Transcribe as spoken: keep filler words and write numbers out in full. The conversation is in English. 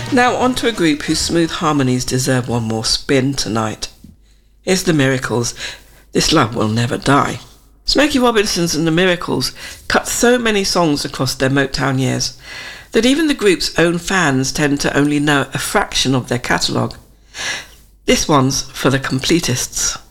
Now on to a group whose smooth harmonies deserve one more spin tonight. It's the Miracles, This Love Will Never Die. Smokey Robinson's and the Miracles cut so many songs across their Motown years that even the group's own fans tend to only know a fraction of their catalogue. This one's for the completists.